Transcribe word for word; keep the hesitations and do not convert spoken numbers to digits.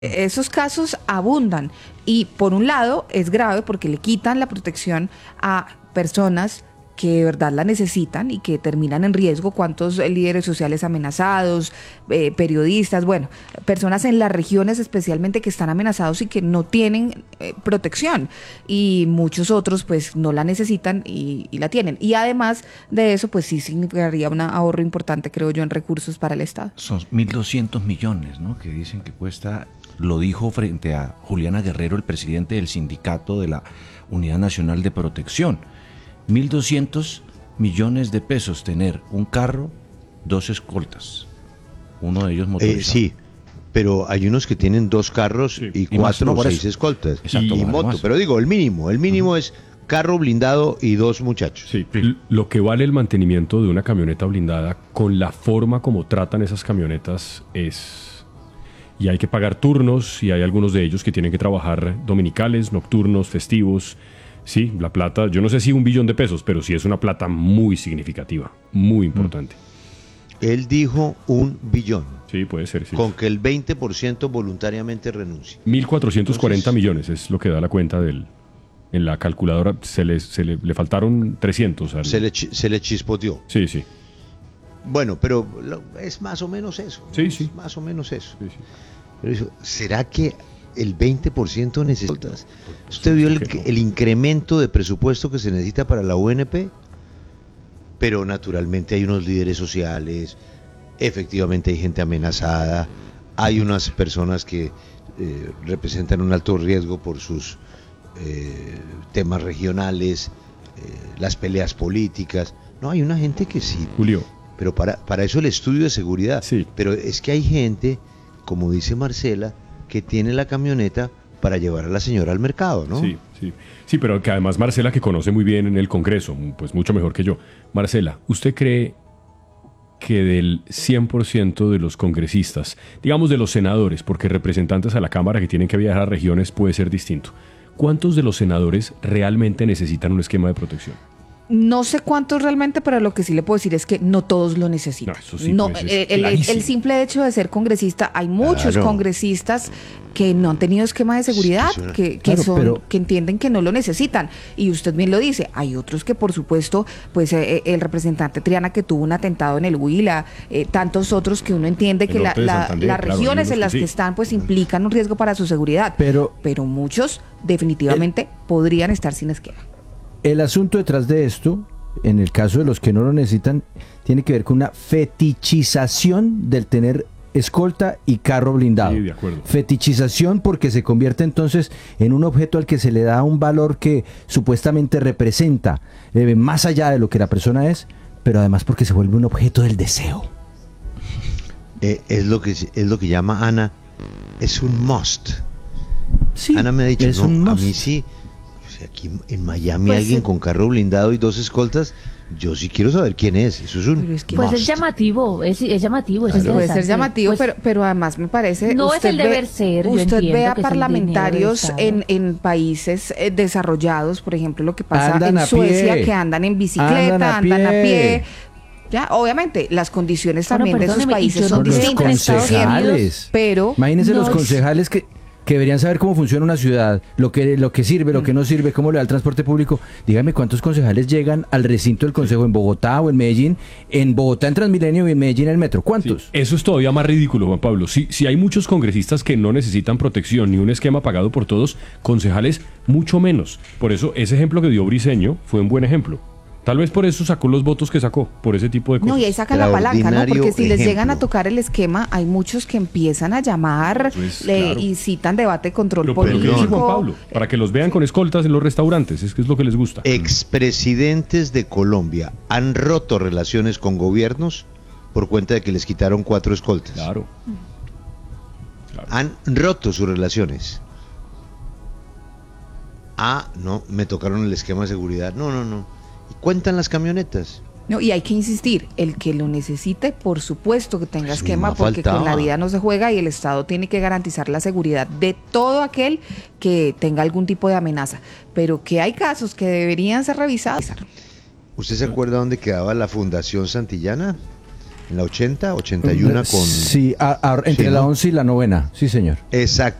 Esos casos abundan y por un lado es grave porque le quitan la protección a personas que de verdad la necesitan y que terminan en riesgo. ¿Cuántos líderes sociales amenazados, eh, periodistas, bueno, personas en las regiones especialmente que están amenazados y que no tienen eh, protección, y muchos otros pues no la necesitan y, y la tienen? Y además de eso pues sí significaría un ahorro importante, creo yo, en recursos para el Estado. Son mil doscientos millones, ¿no?, que dicen que cuesta. Lo dijo frente a Juliana Guerrero, el presidente del sindicato de la Unidad Nacional de Protección. mil doscientos millones de pesos tener un carro, dos escoltas, uno de ellos motorizado. Eh, sí, pero hay unos que tienen dos carros sí. y, y cuatro o seis escoltas. Exacto, y moto, más. Pero digo, el mínimo, el mínimo uh-huh. es carro blindado y dos muchachos. Sí, sí, lo que vale el mantenimiento de una camioneta blindada con la forma como tratan esas camionetas es... Y hay que pagar turnos, y hay algunos de ellos que tienen que trabajar dominicales, nocturnos, festivos. Sí, la plata, yo no sé si un billón de pesos, pero sí es una plata muy significativa, muy importante. Él dijo un billón. Sí, puede ser, sí. Con que el veinte por ciento voluntariamente renuncie. mil cuatrocientos cuarenta Entonces, millones es lo que da la cuenta del... En la calculadora se le, se le, le faltaron trescientos. Al... Se, le, se le chispoteó. Sí, sí. Bueno, pero lo, es más o menos eso. ¿no? Sí, sí. Es más o menos eso. Sí, sí. Pero eso, ¿será que el veinte por ciento necesitas? ¿Usted vio el, el incremento de presupuesto que se necesita para la U N P? Pero naturalmente hay unos líderes sociales, efectivamente hay gente amenazada, hay unas personas que eh, representan un alto riesgo por sus eh, temas regionales, eh, las peleas políticas. No, hay una gente que sí. Julio. Pero para, para eso el estudio de seguridad. Sí. Pero es que hay gente, como dice Marcela, que tiene la camioneta para llevar a la señora al mercado, ¿no? Sí, sí. Sí, pero que además Marcela, que conoce muy bien en el Congreso, pues mucho mejor que yo. Marcela, ¿usted cree que del cien por ciento de los congresistas, digamos de los senadores, porque representantes a la Cámara que tienen que viajar a regiones puede ser distinto, ¿cuántos de los senadores realmente necesitan un esquema de protección? No sé cuántos realmente, pero lo que sí le puedo decir es que no todos lo necesitan. No, eso sí, no, pues el, el, el simple hecho de ser congresista, hay muchos claro. congresistas que no han tenido esquema de seguridad, sí, que, que, claro, son, pero... que entienden que no lo necesitan. Y usted bien lo dice, hay otros que por supuesto, pues eh, el representante Triana que tuvo un atentado en el Huila, eh, tantos otros que uno entiende que la, la, Santander, las claro, regiones en las que, sí. que están pues implican un riesgo para su seguridad. Pero, pero muchos definitivamente el... podrían estar sin esquema. El asunto detrás de esto, en el caso de los que no lo necesitan, tiene que ver con una fetichización del tener escolta y carro blindado. Sí, de acuerdo. Fetichización porque se convierte entonces en un objeto al que se le da un valor que supuestamente representa, eh, más allá de lo que la persona es, pero además porque se vuelve un objeto del deseo. Eh, es lo que es lo que llama Ana, es un must. Sí, Ana me ha dicho, es no, un must. a mí sí. Aquí en Miami pues alguien sí. con carro blindado y dos escoltas, yo sí quiero saber quién es. Eso es un es que pues must. es llamativo, es, es llamativo, es claro. Puede ser llamativo, pues, pero, pero además me parece no usted es el ve, deber ser. Usted ve a parlamentarios en, en países eh, desarrollados, por ejemplo, lo que pasa andan en Suecia, pie. que andan en bicicleta, andan a andan pie. A pie. Ya, obviamente, las condiciones bueno, también de esos países son los distintas. Concejales. Pero imagínense no los concejales que que deberían saber cómo funciona una ciudad, lo que, lo que sirve, lo que no sirve, cómo le da el transporte público. Dígame cuántos concejales llegan al recinto del Consejo en Bogotá o en Medellín, en Bogotá en Transmilenio y en Medellín en el metro. ¿Cuántos? Sí, eso es todavía más ridículo, Juan Pablo. Si, si hay muchos congresistas que no necesitan protección ni un esquema pagado por todos, concejales mucho menos. Por eso ese ejemplo que dio Briceño fue un buen ejemplo. Tal vez por eso sacó los votos que sacó, por ese tipo de cosas. No, y ahí saca la palanca, ¿no? Porque si les llegan a tocar el esquema, hay muchos que empiezan a llamar, pues, le claro. incitan debate, control Pero, político. Pero, ¿qué dice Juan Pablo? Para que los vean con escoltas en los restaurantes, es que es lo que les gusta. Expresidentes de Colombia han roto relaciones con gobiernos por cuenta de que les quitaron cuatro escoltas. Claro. claro. Han roto sus relaciones. Ah, no, me tocaron el esquema de seguridad. No, no, no. Cuentan las camionetas. No, y hay que insistir, el que lo necesite, por supuesto que tenga Eso esquema, no porque faltaba. con la vida no se juega y el Estado tiene que garantizar la seguridad de todo aquel que tenga algún tipo de amenaza. Pero que hay casos que deberían ser revisados. ¿Usted se acuerda dónde quedaba la Fundación Santillana? En la ochenta, ochenta y uno con... Sí, a- a- entre Sí, la ¿no? once y la novena, sí señor. Exacto.